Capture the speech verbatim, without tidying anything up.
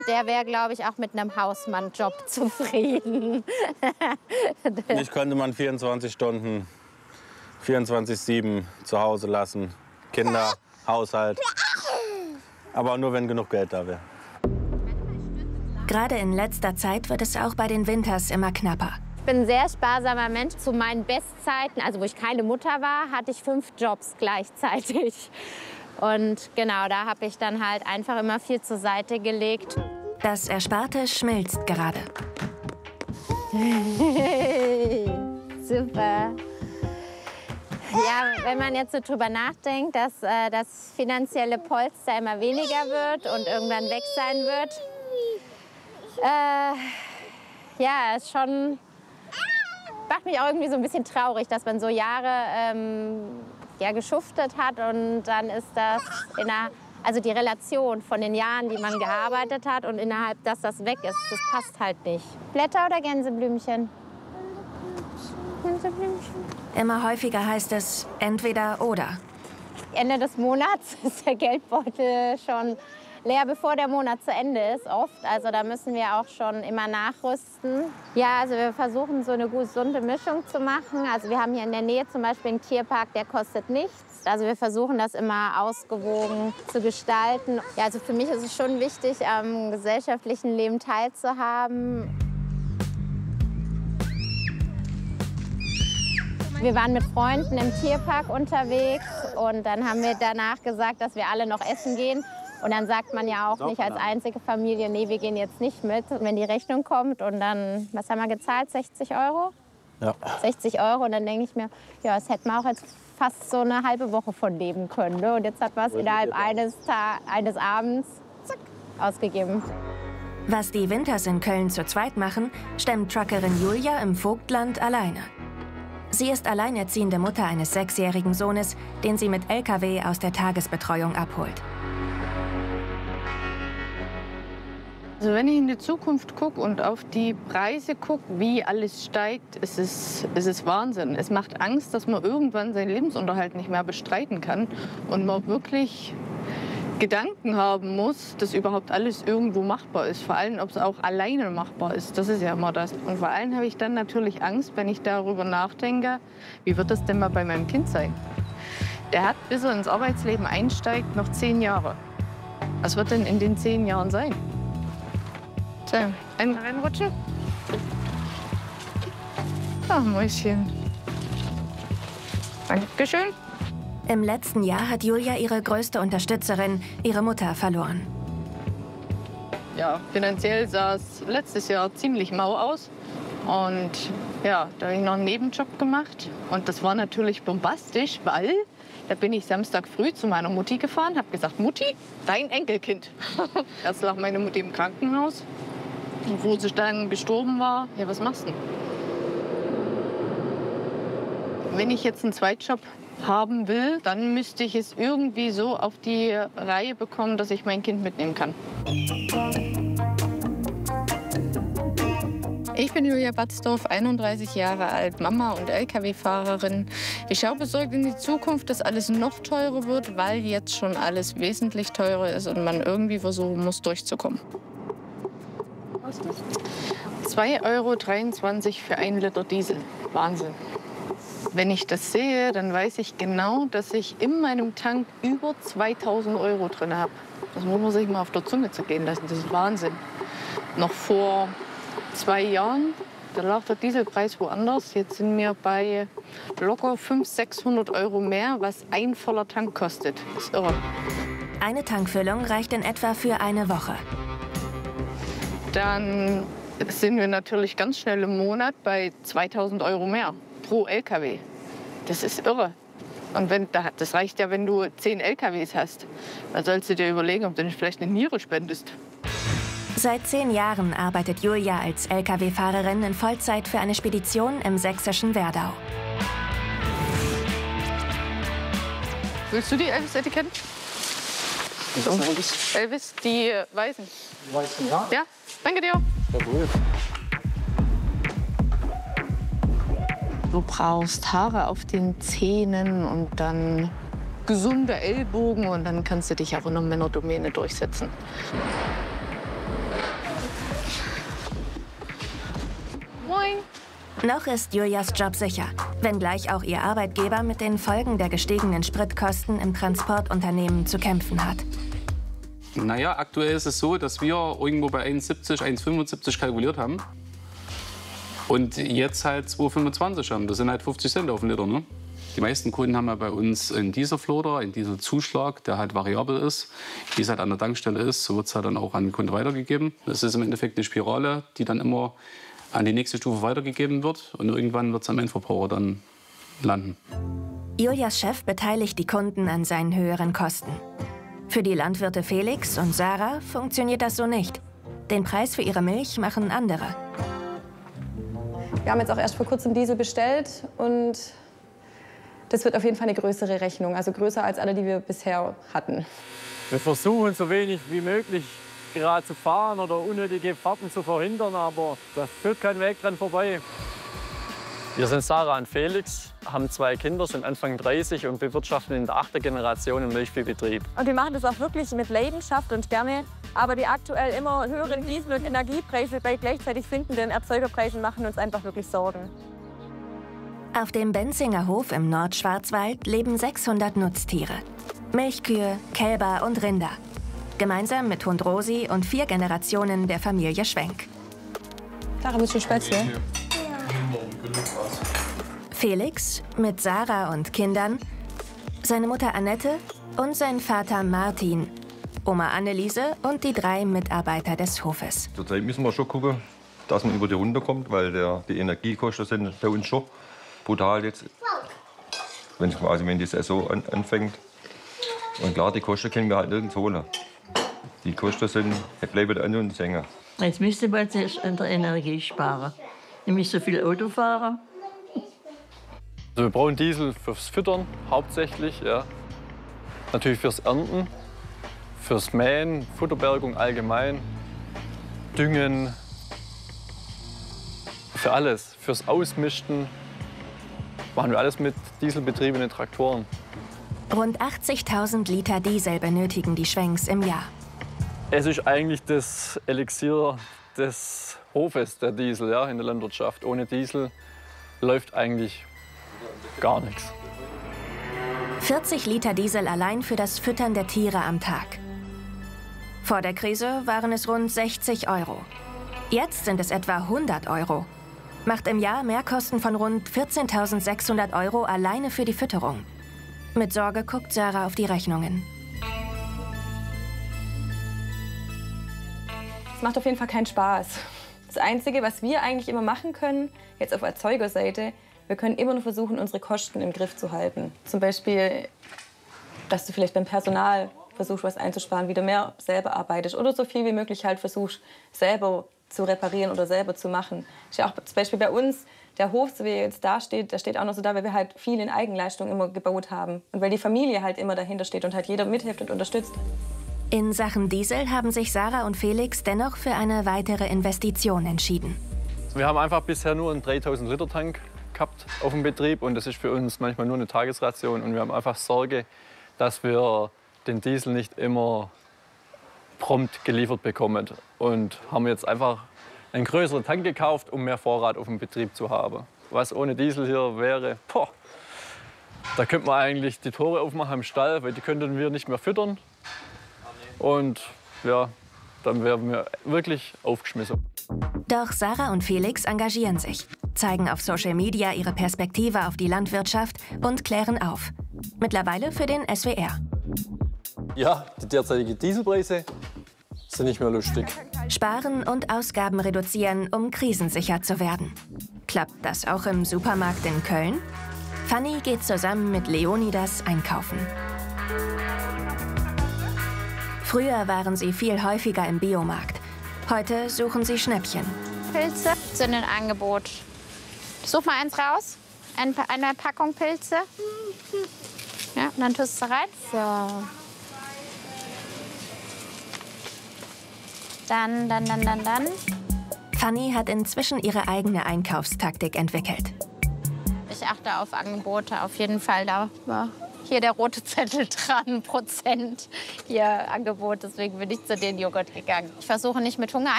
Der wäre, glaube ich, auch mit einem Hausmannjob zufrieden. Mich könnte man vierundzwanzig Stunden, vierundzwanzig sieben zu Hause lassen. Kinder, Haushalt. Aber nur, wenn genug Geld da wäre. Gerade in letzter Zeit wird es auch bei den Winters immer knapper. Ich bin ein sehr sparsamer Mensch. Zu meinen Bestzeiten, also wo ich keine Mutter war, hatte ich fünf Jobs gleichzeitig. Und genau, da habe ich dann halt einfach immer viel zur Seite gelegt. Das Ersparte schmilzt gerade. Super. Ja, wenn man jetzt so drüber nachdenkt, dass äh, das finanzielle Polster immer weniger wird und irgendwann weg sein wird. Äh, ja, ist schon, macht mich auch irgendwie so ein bisschen traurig, dass man so Jahre ähm, ja, geschuftet hat und dann ist das in der, also die Relation von den Jahren, die man gearbeitet hat und innerhalb, dass das weg ist, das passt halt nicht. Blätter oder Gänseblümchen? Gänseblümchen. Immer häufiger heißt es entweder oder. Ende des Monats ist der Geldbeutel schon leer, bevor der Monat zu Ende ist, oft. Also da müssen wir auch schon immer nachrüsten. Ja, also wir versuchen so eine gesunde Mischung zu machen. Also wir haben hier in der Nähe zum Beispiel einen Tierpark, der kostet nichts. Also wir versuchen das immer ausgewogen zu gestalten. Ja, also für mich ist es schon wichtig, am gesellschaftlichen Leben teilzuhaben. Wir waren mit Freunden im Tierpark unterwegs und dann haben wir danach gesagt, dass wir alle noch essen gehen. Und dann sagt man ja auch nicht als einzige Familie, nee, wir gehen jetzt nicht mit. Und wenn die Rechnung kommt und dann, was haben wir gezahlt, sechzig Euro? Ja. sechzig Euro und dann denke ich mir, ja, das hätten wir auch jetzt fast so eine halbe Woche von leben können. Ne? Und jetzt hat man es innerhalb eines, eines Abends zack, ausgegeben. Was die Winters in Köln zu zweit machen, stemmt Truckerin Julia im Vogtland alleine. Sie ist alleinerziehende Mutter eines sechsjährigen Sohnes, den sie mit L K W aus der Tagesbetreuung abholt. Also wenn ich in die Zukunft gucke und auf die Preise gucke, wie alles steigt, ist es, ist es Wahnsinn. Es macht Angst, dass man irgendwann seinen Lebensunterhalt nicht mehr bestreiten kann und man wirklich Gedanken haben muss, dass überhaupt alles irgendwo machbar ist. Vor allem, ob es auch alleine machbar ist. Das ist ja immer das. Und vor allem habe ich dann natürlich Angst, wenn ich darüber nachdenke, wie wird das denn mal bei meinem Kind sein? Der hat, bis er ins Arbeitsleben einsteigt, noch zehn Jahre. Was wird denn in den zehn Jahren sein? So, einen reinrutschen. Ach, Mäuschen. Dankeschön. Im letzten Jahr hat Julia ihre größte Unterstützerin, ihre Mutter, verloren. Ja, finanziell sah es letztes Jahr ziemlich mau aus. Und ja, da habe ich noch einen Nebenjob gemacht. Und das war natürlich bombastisch, weil da bin ich Samstag früh zu meiner Mutti gefahren, habe gesagt, Mutti, dein Enkelkind. Erst lag meine Mutti im Krankenhaus. Und wo sie dann gestorben war, ja, was machst du? Wenn ich jetzt einen Zweitjob haben will, dann müsste ich es irgendwie so auf die Reihe bekommen, dass ich mein Kind mitnehmen kann. Ich bin Julia Batzdorf, einunddreißig Jahre alt, Mama und L K W-Fahrerin. Ich schaue besorgt in die Zukunft, dass alles noch teurer wird, weil jetzt schon alles wesentlich teurer ist und man irgendwie versuchen muss, durchzukommen. zwei Euro dreiundzwanzig für einen Liter Diesel. Wahnsinn. Wenn ich das sehe, dann weiß ich genau, dass ich in meinem Tank über zweitausend Euro drin habe. Das muss man sich mal auf der Zunge zergehen lassen. Das ist Wahnsinn. Noch vor zwei Jahren, da lag der Dieselpreis woanders. Jetzt sind wir bei locker fünfhundert, sechshundert Euro mehr, was ein voller Tank kostet. Das ist irre. Eine Tankfüllung reicht in etwa für eine Woche. Dann sind wir natürlich ganz schnell im Monat bei zweitausend Euro mehr pro L K W. Das ist irre. Und wenn, das reicht ja, wenn du zehn L K Ws hast. Dann sollst du dir überlegen, ob du nicht vielleicht eine Niere spendest. Seit zehn Jahren arbeitet Julia als L K W-Fahrerin in Vollzeit für eine Spedition im sächsischen Werdau. Willst du die Elvis-Etiketten? So. Elvis? Elvis, die weißen. Die weißen, ja? Ja, danke dir. Ja, gut. Du brauchst Haare auf den Zähnen und dann gesunde Ellbogen und dann kannst du dich auch in der Männerdomäne durchsetzen. Noch ist Julias Job sicher, wenngleich auch ihr Arbeitgeber mit den Folgen der gestiegenen Spritkosten im Transportunternehmen zu kämpfen hat. Naja, aktuell ist es so, dass wir irgendwo bei eins siebzig, eins fünfundsiebzig kalkuliert haben. Und jetzt halt zwei fünfundzwanzig haben. Das sind halt fünfzig Cent auf den Liter. Ne? Die meisten Kunden haben ja bei uns einen Dieselfloater, einen Dieselzuschlag, der halt variabel ist. Wie es halt an der Tankstelle ist, so wird es halt dann auch an den Kunden weitergegeben. Das ist im Endeffekt eine Spirale, die dann immer an die nächste Stufe weitergegeben wird. Und irgendwann wird es am Endverbraucher dann landen. Julias Chef beteiligt die Kunden an seinen höheren Kosten. Für die Landwirte Felix und Sarah funktioniert das so nicht. Den Preis für ihre Milch machen andere. Wir haben jetzt auch erst vor kurzem Diesel bestellt und das wird auf jeden Fall eine größere Rechnung, also größer als alle, die wir bisher hatten. Wir versuchen so wenig wie möglich gerade zu fahren oder unnötige Fahrten zu verhindern, aber da führt kein Weg dran vorbei. Wir sind Sarah und Felix, haben zwei Kinder, sind Anfang dreißig und bewirtschaften in der achten Generation einen Milchviehbetrieb. Und wir machen das auch wirklich mit Leidenschaft und gerne. Aber die aktuell immer höheren Diesel- und Energiepreise bei gleichzeitig sinkenden Erzeugerpreisen machen uns einfach wirklich Sorgen. Auf dem Benzinger Hof im Nordschwarzwald leben sechshundert Nutztiere. Milchkühe, Kälber und Rinder. Gemeinsam mit Hund Rosi und vier Generationen der Familie Schwenk. Clara, willst du Spätzle? Felix mit Sarah und Kindern, seine Mutter Annette und sein Vater Martin, Oma Anneliese und die drei Mitarbeiter des Hofes. Zurzeit müssen wir schon gucken, dass man über die Runde kommt, weil der, die Energiekosten sind bei uns schon brutal jetzt, wenn, also wenn die Saison an, anfängt. Und klar, die Kosten können wir halt nirgends holen. Die Kosten sind, bleiben an uns hängen. Jetzt müsste man zuerst an der Energie sparen. Nämlich so viel Auto fahren. Also wir brauchen Diesel fürs Füttern hauptsächlich, ja. Natürlich fürs Ernten, fürs Mähen, Futterbergung allgemein, Düngen, für alles, fürs Ausmisten. Machen wir alles mit dieselbetriebenen Traktoren. Rund achtzigtausend Liter Diesel benötigen die Schwenks im Jahr. Es ist eigentlich das Elixier des Hofes, der Diesel, ja, in der Landwirtschaft. Ohne Diesel läuft eigentlich gar nichts. vierzig Liter Diesel allein für das Füttern der Tiere am Tag. Vor der Krise waren es rund sechzig Euro. Jetzt sind es etwa hundert Euro. Macht im Jahr Mehrkosten von rund vierzehntausendsechshundert Euro alleine für die Fütterung. Mit Sorge guckt Sarah auf die Rechnungen. Es macht auf jeden Fall keinen Spaß. Das Einzige, was wir eigentlich immer machen können, jetzt auf Erzeugerseite, wir können immer nur versuchen, unsere Kosten im Griff zu halten. Zum Beispiel, dass du vielleicht beim Personal versuchst, was einzusparen, wieder mehr selber arbeitest oder so viel wie möglich halt versuchst, selber zu reparieren oder selber zu machen. Ist ja auch zum Beispiel bei uns, der Hof, so wie er jetzt da steht, der steht auch noch so da, weil wir halt viel in Eigenleistung immer gebaut haben. Und weil die Familie halt immer dahinter steht und halt jeder mithilft und unterstützt. In Sachen Diesel haben sich Sarah und Felix dennoch für eine weitere Investition entschieden. Wir haben einfach bisher nur einen dreitausend Liter Tank gehabt auf dem Betrieb und das ist für uns manchmal nur eine Tagesration. Und wir haben einfach Sorge, dass wir den Diesel nicht immer prompt geliefert bekommen. Und haben jetzt einfach einen größeren Tank gekauft, um mehr Vorrat auf dem Betrieb zu haben. Was ohne Diesel hier wäre, boah, da könnte man eigentlich die Tore aufmachen im Stall, weil die könnten wir nicht mehr füttern. Und ja, dann wären wir wirklich aufgeschmissen. Doch Sarah und Felix engagieren sich, zeigen auf Social Media ihre Perspektive auf die Landwirtschaft und klären auf. Mittlerweile für den S W R. Ja, die derzeitigen Dieselpreise sind nicht mehr lustig. Sparen und Ausgaben reduzieren, um krisensicher zu werden. Klappt das auch im Supermarkt in Köln? Fanny geht zusammen mit Leonidas einkaufen. Früher waren sie viel häufiger im Biomarkt. Heute suchen sie Schnäppchen. Pilze sind im Angebot. Such mal eins raus. Ein, eine Packung Pilze. Ja, und dann tust du rein. So. Dann, dann, dann, dann, dann. Fanny hat inzwischen ihre eigene Einkaufstaktik entwickelt. Ich achte auf Angebote, auf jeden Fall. Da war hier der rote Zettel dran, Prozent hier Angebot. Deswegen bin ich zu den Joghurt gegangen. Ich versuche nicht mit Hunger